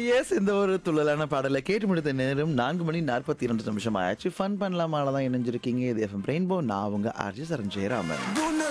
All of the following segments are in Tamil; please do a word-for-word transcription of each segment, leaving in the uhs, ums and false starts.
எஸ் இந்த ஒரு துள்ளலான பாடலை கேட்டு முடித்த நேரம் நான்கு மணி நாற்பத்தி இரண்டு நிமிஷம் ஆயிடுச்சு. ஃபன் பண்ணலாமால தான் இணைஞ்சிருக்கீங்க. இது எஃப்எம் ரெயின்போ. நான் உங்க ஆர்ஜி சரண் ஜெயராமன்.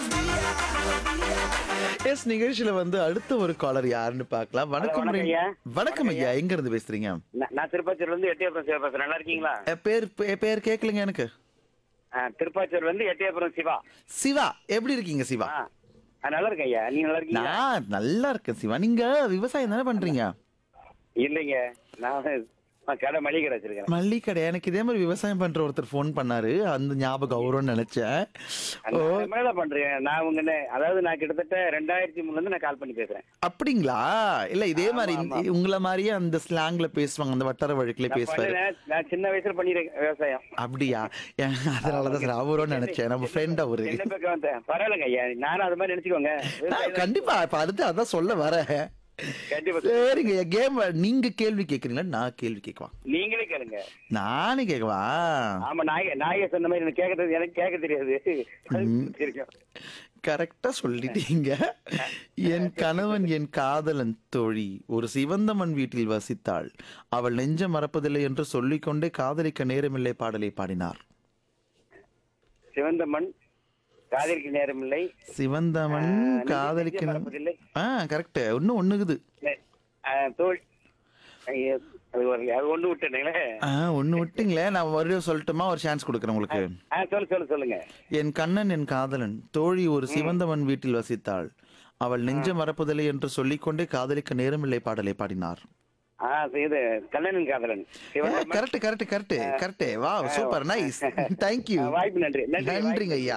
எஸ் நிகழ்ச்சியில வந்து அடுத்த ஒரு காலர் யாருன்னு பார்க்கலாம். வணக்கம் வணக்கம் ரெயின்- ஐயா. வணக்கம் ஐயா, எங்க இருந்து பேசுறீங்க? நான் நான் திருப்பாச்சூர்ல இருந்து எட்டியபுரம் சிவா பேசுறேன். நல்லா இருக்கீங்களா? எ, பேர் பே- பேர் கேட்கலங்க எனக்கு. ஆ, திருப்பாச்சூர்ல இருந்து எட்டியபுரம் சிவா. சிவா, எப்படி இருக்கீங்க சிவா? ஆ, ஆ, நல்லா இருக்கேன் ஐயா. நீங்க நல்லா இருக்கீங்களா? நான் நல்லா இருக்கேன் சிவா. நீங்க விவசாயம் தானே பண்றீங்க? இல்லைங்க, நான் நான் கடை மளிகை கடை வச்சிருக்கேன். மல்லி கடை. எனக்கு இதே மாதிரி விவசாயம் பண்ற ஒருத்தர் ஃபோன் பண்ணாரு. அந்த ஞாபகம் வரும்னு நினைச்சேன். ஓ, நான் மேல பண்றேன். நான் உங்க நே- அதாவது நான் கிட்டத்தட்ட ரெண்டாயிரத்தி மூணுல இருந்து நான் கால் பண்ணி பேசுறேன். அப்படிங்களா? இல்ல இதே ஆமா, மாதிரி ஆமா. இந்த- உங்கள மாதிரியே அந்த ஸ்லாங்ல பேசுவாங்க, அந்த வட்டார வழக்குல நான் பேசுவாரு. பண்ணேன். நான் சின்ன வயசுல பண்ணிருக்கேன் விவசாயம். அப்படியா? ஏன், அதனாலதான் சார் அவரும் நினைச்சேன். நம்ம ஃப்ரெண்ட் அவரு. என்ன பக்கம் வந்தேன். பரவாயில்லைங்க ஐயா, நானும் அது மாதிரி நினைச்சுக்கோங்க. நான் விவசாயம் தான். கண்டிப்பா இப்ப அடுத்து அதான் சொல்ல வரேன். கண்டிப்பா. சரிங்க, கேம் நீங்க கேள்வி கேக்குறீங்களா நான் கேள்வி கேட்கவா? நீங்களே கேளுங்க. நானே கேட்கவா? ஆமா, நாய நாய சொன்ன மாதிரி எனக்கு கேட்கறது எனக்கு கேட்க தெரியாது. தெரியும். கரெக்டா சொல்லிட்டீங்க. என் கணவன் என் காதலன் தோழி ஒரு சிவந்த மண் வீட்டில் வசித்தாள். அவள் நெஞ்ச மறப்பதில்லை என்று சொல்லிக்கொண்டே காதலிக்க நேரமில்லை பாடலை பாடினார். சிவந்த மண் காதலிக்கு நேரம் இல்லை. சிவந்த மண் காதலிக்க மறப்பதில்லை. ஆ கரெக்ட். இன்னும் ஒண்ணுக்குது. ஆ, தோல் ஐயோ, அது ஒரு அது ஒண்ணு விட்டுனீங்களே. ஆ ஒண்ணு விட்டீங்களே. நான் மறுபடியும் சொல்லட்டுமா? ஒரு சான்ஸ் கொடுக்குறேன் உங்களுக்கு. ஆ, சொல்லு சொல்லு சொல்லுங்க. என் கண்ணன் என் காதலன் தோழி ஒரு சிவந்த மண் வீட்டில் வசித்தாள். அவள் நெஞ்ச மறப்பதில்லை என்று சொல்லிக்கொண்டே காதலிக்க நேரமில்லை பாடலை பாடினார். ஆ, இது கண்ணனின் காதலன் சிவந்த மண். Correct correct correct correct. வா, சூப்பர், நைஸ், தேங்க்யூ. ஆ, வாய்ப்பு நன்றி நன்றி நன்றிங்க ஐயா.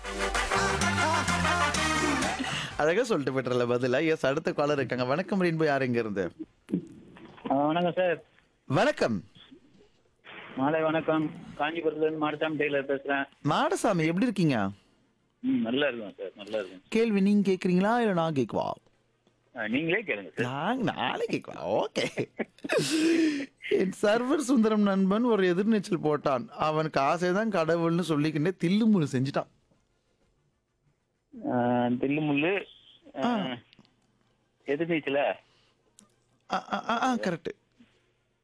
அழகா சொல்லிட்டு போயிட்டுல பதிலா. எஸ், அடுத்த காலர் இருக்காங்க. வணக்கம் ரெயின்போ. யார் எங்க இருந்து? ஆ, வணக்கம் சார். வணக்கம் மாலை வணக்கம். காஞ்சிபுரத்துல இருந்து மாடசாமி டெய்லர் பேசுறேன். மாடசாமி, எப்படி இருக்கீங்க? ம், நல்லா இருக்கும் சார், நல்லா இருக்கும். கேள்வி நீங்க கேக்குறீங்களா இல்ல நான் கேக்குவா? ஆ, நீங்களே கேளுங்க சார். நான் நானே கேக்குவா? ஓகே. என் சர்வர் சுந்தரம் நண்பன் ஒரு எதிர்நீச்சல் போட்டான். அவனுக்கு ஆசைதான் கடவுள்னு சொல்லிக்கிட்டே தில்லுமுள்ளு செஞ்சுட்டான். ஆ, தில்லு முள்ளு. எதிர்நீச்சல கரெக்ட்.